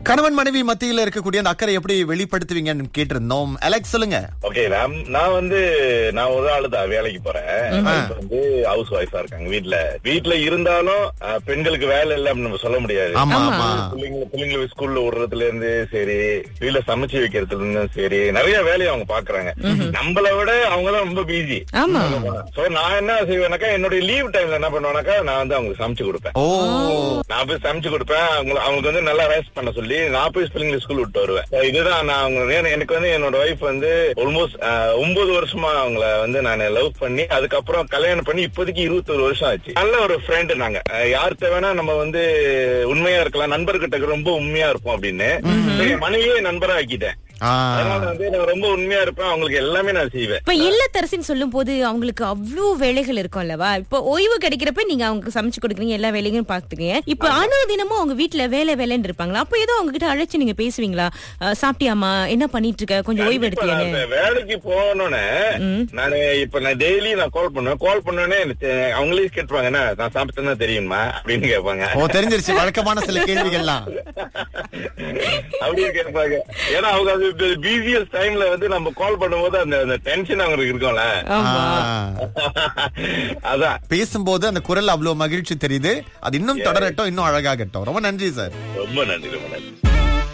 கணவன் மனைவி மத்தியில இருக்கக்கூடிய அந்த அக்கறை எப்படி வெளிப்படுத்துவீங்கன்னு கேட்டிருந்தோம். அலெக்ஸ் சொல்லுங்க. ஓகே, நான் ஒரு ஆளு தான் வேலைக்கு போறேன். இப்ப வந்து ஹவுஸ் ஒய்ஃபா இருக்காங்க. வீட்டுல இருந்தாலும் பெண்களுக்கு வேலை இல்ல அப்படின்னு நம்ம சொல்ல முடியாது. பிள்ளைங்களை ஸ்கூல்ல விடுறதுல இருந்து சரி, வீட்டுல சமைச்சு வைக்கிறதுல இருந்து சரி, நிறைய வேலையை அவங்க பாக்குறாங்க. நம்மள விட அவங்கதான் ரொம்ப பிஸி. சோ நான் என்ன செய்வேனாக்கா, என்னுடைய லீவ் டைம்ல என்ன பண்ணுவேனாக்கா, நான் வந்து அவங்களுக்கு சமைச்சு கொடுப்பேன். நான் போய் சமைச்சு கொடுப்பேன். அவங்களுக்கு வந்து நல்லா ரெஸ்ட் பண்ண சொல்லி நான் போய் பிள்ளைங்களை ஸ்கூல் விட்டு வருவேன். இதுதான் எனக்கு வந்து என்னோட ஒய்ஃப் வந்து ஆல்மோஸ்ட் 9 வருஷமா அவங்கள வந்து நான் லவ் பண்ணி அதுக்கப்புறம் கல்யாணம் பண்ணி இப்போதைக்கு 21 வருஷம் ஆச்சு. நல்ல ஒரு ஃப்ரெண்ட். நாங்க யார்கிட்ட வேணா நம்ம வந்து உண்மையா இருக்கலாம், நண்பர்கிட்ட ரொம்ப உண்மையா இருப்போம் அப்படின்னு மனைவியே நண்பரா ஆக்கிட்டேன். அதனால வந்து நான் ரொம்ப உண்மையா இருப்பேன். அவங்களுக்கு எல்லாமே நான் செய்வேன். இப்ப இல்லத்தரசின்னு சொல்லும் போது அவங்களுக்கு அவ்வளவு வேலைகள் இருக்கும் அல்லவா? இப்ப ஓய்வு கிடைக்கிறப்ப நீங்க அவங்க சமைச்சு கொடுக்குறீங்க, எல்லா வேலையும் பாத்துக்கீங்க. இப்ப அனுதினமும் அவங்க வீட்டுல வேலைன்னு இருப்பாங்களா? அப்ப ஏதோ அவங்க கிட்ட அழைச்சு நீங்க பேசுவீங்களா? சாப்பிட்டியாமா, என்ன பண்ணிட்டு இருக்க, கொஞ்சம் ஓய்வு எடுத்தியானே? வேலைக்கு போனோன்னு நான் டெய்லி கால் பண்ணோன்னே அவங்களே கேட்டுவாங்க, என்ன நான் சாப்பிட்டேன்னா தெரியுமா அப்படின்னு கேட்பாங்க. தெரிஞ்சிருச்சு, வழக்கமான சில கேள்விகள்லாம் அப்படின்னு கேட்பாங்க. ஏன்னா அவங்க பிசிஎஸ் டைம்ல வந்து நம்ம கால் பண்ணும்போது அந்த டென்ஷன் அவங்களுக்கு இருக்கும்ல. அதான் பேசும்போது அந்த குரல் அவ்வளவு மகிழ்ச்சி தெரியுது. அது இன்னும் தொடரட்டும், இன்னும் அழகாகட்டும். ரொம்ப நன்றி சார். ரொம்ப நன்றி.